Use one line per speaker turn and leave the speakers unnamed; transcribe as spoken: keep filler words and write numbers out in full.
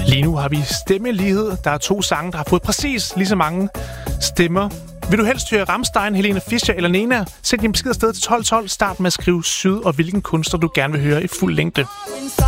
Lige nu har vi stemmelighed. Der er to sange, der har fået præcis lige så mange stemmer. Vil du helst høre Rammstein, Helene Fischer eller Nena? Send din besked afsted til tolv tolv. Start med at skrive syd og hvilken kunstner du gerne vil høre i fuld længde.